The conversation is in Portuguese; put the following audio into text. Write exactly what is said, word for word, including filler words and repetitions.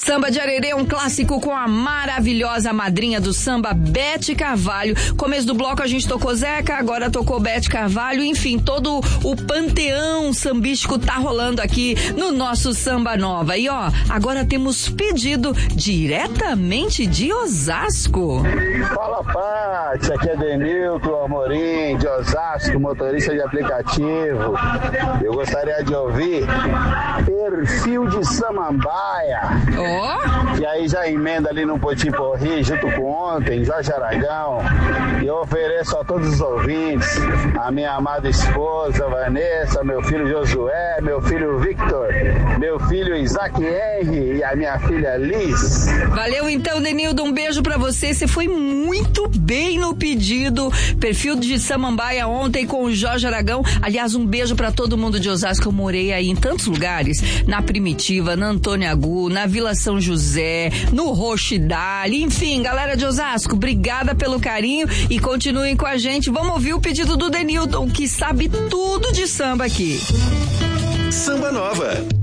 Samba de Arerê é um clássico com a maravilhosa madrinha do samba, Bete Carvalho. Começo do bloco a gente tocou Zeca, agora tocou Bete Carvalho. Enfim, todo o panteão sambístico tá rolando aqui no nosso Samba Nova. E ó, agora temos pedido diretamente de Osasco. Fala, Paty, aqui é Denilton Amorim, de Osasco, motorista de aplicativo. Eu gostaria de ouvir Perfil de Samambaia. Ó. Oh. E aí já emenda ali no Potiporri, junto com ontem, Jorge Aragão. E eu ofereço a todos os ouvintes, a minha amada esposa Vanessa, meu filho Josué, meu filho Victor, meu filho Isaac Henry e a minha filha Liz. Valeu então, Denildo, um beijo pra você. Você foi muito bem no pedido. Perfil de Samambaia ontem com o Jorge Aragão. Aliás, um beijo pra todo mundo de Osasco. Eu morei aí em tantos lugares, na Primitiva, na Antônio Agu, na Vila São José, no Rochidale, enfim, galera de Osasco, obrigada pelo carinho e continuem com a gente. Vamos ouvir o pedido do Denilton, que sabe tudo de samba aqui. Samba Nova.